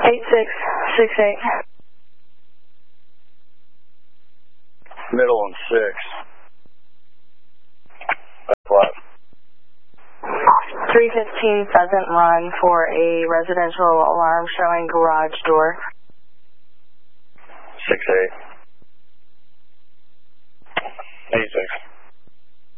8668. Middle and 6. That's what? 315 Pheasant Run for a residential alarm showing garage door. 6-8. 86.